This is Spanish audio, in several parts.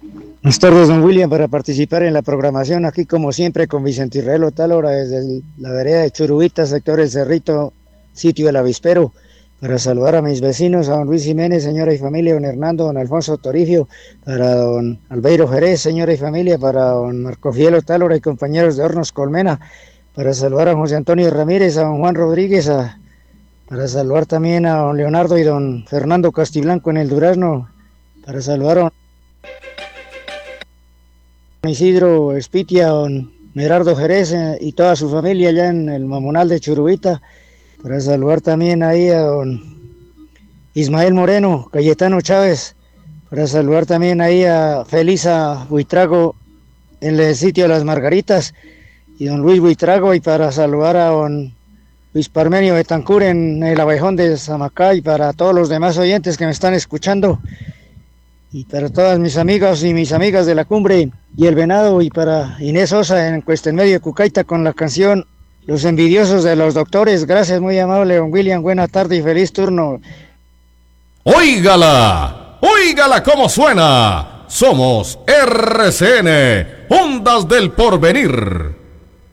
Buenas tardes, don William, para participar en la programación aquí como siempre con Vicente Israel Otálora desde la vereda de Churubita, sector El Cerrito, sitio El Avispero, para saludar a mis vecinos, a don Luis Jiménez, señora y familia, don Hernando, don Alfonso Toribio, para don Albeiro Jerez, señora y familia, para don Marco Fiel Otálora y compañeros de Hornos Colmena, para saludar a José Antonio Ramírez, a don Juan Rodríguez, para saludar también a don Leonardo y don Fernando Castiblanco en el Durazno, para saludar a don Isidro Espitia, don Merardo Jerez y toda su familia allá en el Mamonal de Churubita, para saludar también ahí a don Ismael Moreno, Cayetano Chávez, para saludar también ahí a Felisa Buitrago en el sitio de las Margaritas y don Luis Buitrago, y para saludar a don Luis Parmenio Betancur en el Abejón de Zamacá, y para todos los demás oyentes que me están escuchando, y para todas mis amigos y mis amigas de la Cumbre y el Venado, y para Inés Sosa en Cuesta en Medio de Cucaita con la canción Los Envidiosos de los Doctores. Gracias, muy amable don William, buena tarde y feliz turno. ¡Óigala! ¡Óigala cómo suena! Somos RCN, Ondas del Porvenir.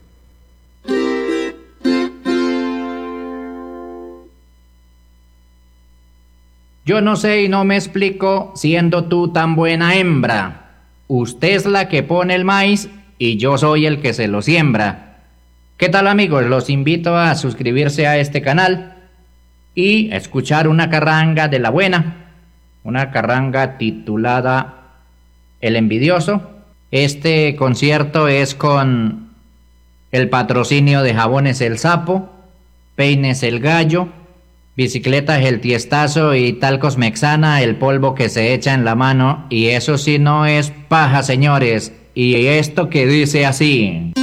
Yo no sé y no me explico, siendo tú tan buena hembra. Usted es la que pone el maíz y yo soy el que se lo siembra. ¿Qué tal, amigos? Los invito a suscribirse a este canal y escuchar una carranga de la buena. Una carranga titulada El Envidioso. Este concierto es con el patrocinio de Jabones El Sapo, Peines El Gallo, Bicicletas El Tiestazo y Talcos Mexana, el polvo que se echa en la mano. Y eso sí no es paja, señores. Y esto que dice así.